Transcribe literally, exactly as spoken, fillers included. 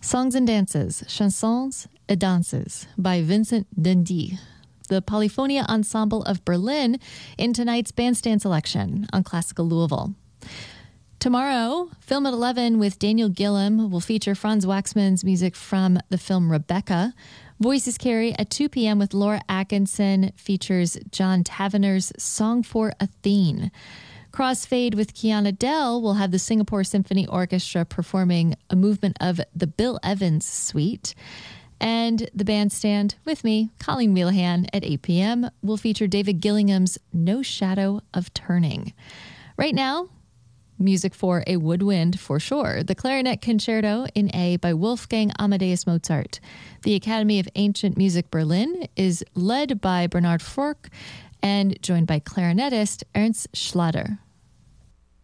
Songs and Dances, Chansons et Danses by Vincent Dundee. The Polyphonia Ensemble of Berlin in tonight's bandstand selection on Classical Louisville. Tomorrow, Film at eleven with Daniel Gillam will feature Franz Waxman's music from the film Rebecca. Voices Carry at two p.m. with Laura Atkinson features John Tavener's Song for Athene. Crossfade with Kiana Dell will have the Singapore Symphony Orchestra performing a movement of the Bill Evans Suite. And the bandstand with me, Colleen Wheelahan, at eight p.m. will feature David Gillingham's No Shadow of Turning. Right now, music for a woodwind for sure. The Clarinet Concerto in A by Wolfgang Amadeus Mozart. The Academy of Ancient Music Berlin is led by Bernard Fork and joined by clarinetist Ernst Schlatter.